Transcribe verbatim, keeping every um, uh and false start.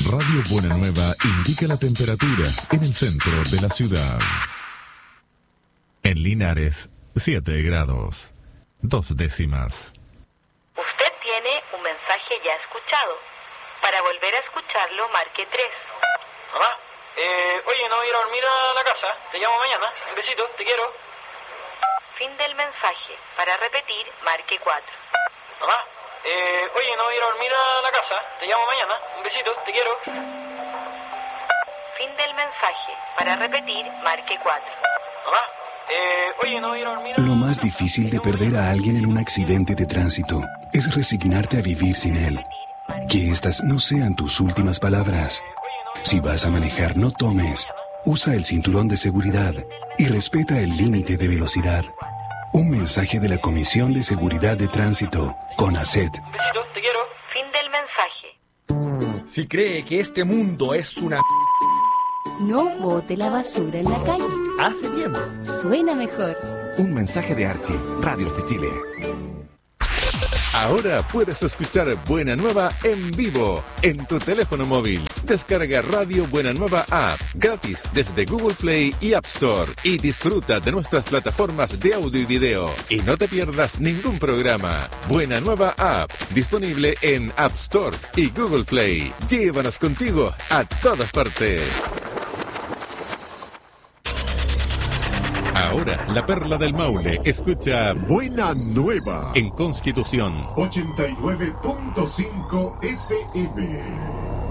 Radio Buena Nueva indica la temperatura en el centro de la ciudad. En Linares, siete grados, dos décimas. Usted tiene un mensaje ya escuchado. Para volver a escucharlo, marque tres. Mamá, eh, oye, no voy a ir a dormir a la casa. Te llamo mañana. Un besito, te quiero. Fin del mensaje. Para repetir, marque cuatro. Mamá, eh, oye, no voy a ir a dormir a la casa. Te llamo mañana. Un besito, te quiero. Fin del mensaje. Para repetir, marque cuatro. Mamá, eh, oye, no voy a ir a dormir a... Lo más difícil de perder a alguien en un accidente de tránsito es resignarte a vivir sin él. Que estas no sean tus últimas palabras. Si vas a manejar, no tomes. Usa el cinturón de seguridad y respeta el límite de velocidad. Un mensaje de la Comisión de Seguridad de Tránsito, CONACET. Un besito, te quiero. Fin del mensaje. Si cree que este mundo es una... No bote la basura en la calle. Hace bien. Suena mejor. Un mensaje de Archie, Radios de Chile. Ahora puedes escuchar Buena Nueva en vivo en tu teléfono móvil. Descarga Radio Buena Nueva App gratis desde Google Play y App Store y disfruta de nuestras plataformas de audio y video. Y no te pierdas ningún programa. Buena Nueva App, disponible en App Store y Google Play. Llévanos contigo a todas partes. Ahora, la Perla del Maule escucha Buena Nueva en Constitución ochenta y nueve punto cinco F M.